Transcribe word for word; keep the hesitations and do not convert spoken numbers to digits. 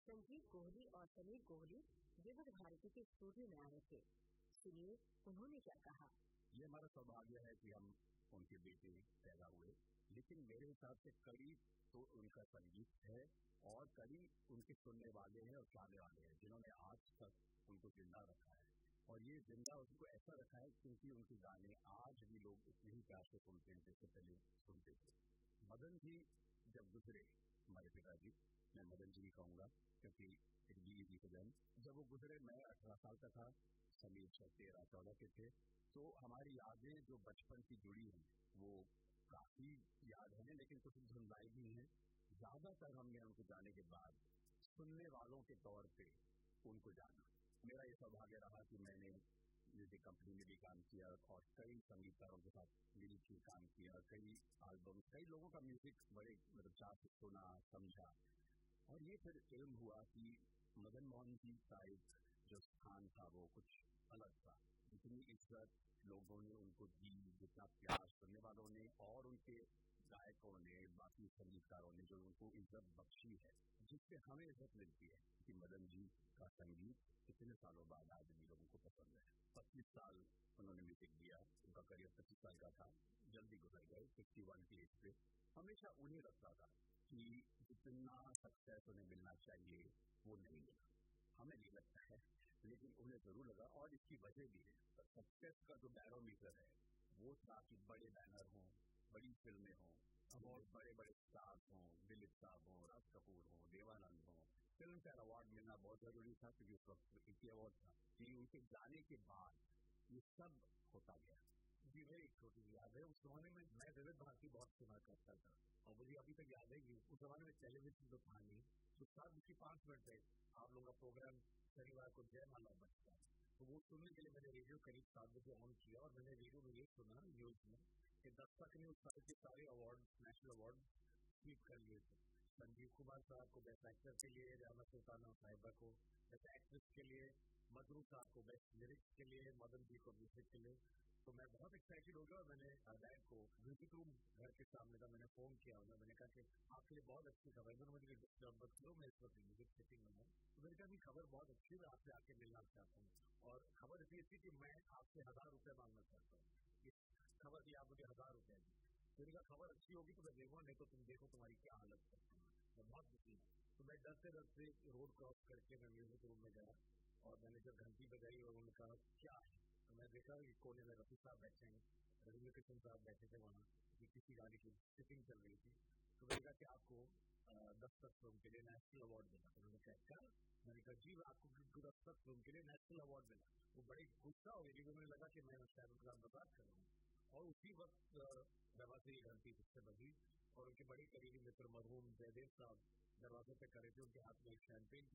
संजीव कोहली और समीर कोहली विविध भारती के स्टूडियो में आ रहे थे। सुनिए उन्होंने क्या कहा। ये हमारा सौभाग्य है कि हम उनके बेटे पैदा हुए, लेकिन मेरे हिसाब से करीब तो उनका संगीत है और करीब उनके सुनने वाले हैं और चाहने वाले हैं, जिन्होंने आज तक उनको जिंदा रखा है। और ये जिंदा उनको ऐसा रखा है क्योंकि उनके गाने आज भी लोग उतने ही प्यार से सुनते हैं जैसे पहले सुनते थे। मदन जी जब गुजरे, हमारे पिताजी, मैं मदन जी भी कहूंगा क्योंकि एक बीवी जी के जन्म, जब वो गुजरे मैं अठारह साल का था, समीर छह तेरह चौदह के थे। तो हमारी यादें जो बचपन की जुड़ी हैं वो काफी याद है, लेकिन कुछ धुंधलाई भी हैं। ज्यादातर हमने उनको जाने के बाद सुनने वालों के तौर पे उनको जाना। मेरा ये सौभाग्य रहा कि मैंने म्यूजिक कंपनी में भी काम किया और कई संगीतकारों के साथ मिलकर काम किया, कई एल्बम, कई लोगों का म्यूजिक बड़े मतलब चाह से सुना, समझा। और ये फिर इल्म हुआ कि मदन मोहन जी का एक जो स्थान था वो कुछ अलग था। जितनी इज्जत लोगों ने उनको दी, जितना प्यार सुनने वालों ने और उनके गायकों ने, बाकी संगीतकारों ने जो उनको इज्जत बख्शी है, जिससे हमें इज्जत मिलती है कि मदन जी का संगीत कितने सालों बाद आज भी लोगों को पसंद है। पच्चीस साल उन्होंने म्यूजिक दिया, उनका करियर पच्चीस साल का था, जल्दी गुजर गए फिफ्टी वन की एज पे। हमेशा उन्हें लगता था कि जितना सक्सेस उन्हें मिलना चाहिए वो नहीं मिला। हमें नहीं लगता है, लेकिन उन्हें जरूर लगा और इसकी वजह भी है। सक्सेस का जो बैरोमीटर है वो था कि बड़े बैनर हों, बड़ी फिल्में हों, और बड़े बड़े स्टार हों, दिलीप साहब हों, राज कपूर हों, देवानंद हों। फिल्म फेयर अवार्ड मिलना बहुत जरूरी था क्योंकि उस वक्त इनके अवार्ड था कि उनके जाने के बाद ये सब होता गया। जी मेरी एक छोटी याद है, उस जमाने में मैं विविध भारती बहुत सुना करता था और मुझे अभी तक याद है कि उस जमाने में टेलीविजन तो था नहीं, तो सात बजे पांच मिनट है आप लोगों का प्रोग्राम शनिवार को जयमाला बजता है, तो वो सुनने के लिए मैंने रेडियो करीब सात बजे ऑन किया और मैंने रेडियो में ये सुना न्यूज में कि दस्तक ने उस साल के सारे अवार्ड, नेशनल अवार्ड स्वीप कर लिए थे। संजीव कुमार साहब को बेस्ट एक्टर के लिए, रामा सुल्ताना साहिबा को बेस्ट एक्ट्रेस के लिए, मधुरू साहब को बेस्ट लिरिक्स के लिए, मदन जी को म्यूजिक के लिए। तो मैं बहुत एक्साइटेड हो गया और मैंने डैड को म्यूजिक रूम घर के सामने था, मैंने फोन किया उन्हें, मैंने कहा कि आपके लिए बहुत अच्छी खबर है, मुझे डिस्टर्ब मत करो, मैं इस वक्त म्यूजिक सेटिंग में हूँ। तो मैंने कहा खबर बहुत अच्छी है, मैं आपसे आके मिलना चाहता हूँ और खबर इसलिए थी कि मैं आपसे हजार रुपए मांगना चाहता हूँ। इस खबर की आप मुझे हजार रुपए दी। तो उनका खबर अच्छी होगी तो मैं देखूँ, नहीं तो तुम देखो तुम्हारी क्या हालत करती है। मैं बहुत दुखी हूँ। तो मैं डरते डरते रोड क्रॉस करके मैं म्यूजिक रूम में गया और मैंने जब घंटी बजाई और उन्होंने कहा क्या है, तो मैं देखा कि कोने में रफी साहब बैठे हैं, रविंद्र कृष्ण साहब बैठे थे वहाँ, किसी गाड़ी की सिटिंग चल रही थी। तो मैंने कहा कि आपको दस्तक फिल्म के लिए नेशनल अवार्ड मिला। तो उन्होंने कहा क्या? मैंने कहा जी आपको दस्तक फिल्म के लिए नेशनल अवार्ड मिला। वो बड़े गुस्सा हो गए क्योंकि मुझे लगा कि मैं शायद उनका मजाक कर रहा हूँ। और उसी वक्त दरवाजे की घंटी फिर बजी और उनके बड़े करीबी मित्र मरहूम जयदेव साहब दरवाजे पे खड़े थे, उनके हाथ में एक शैंपेन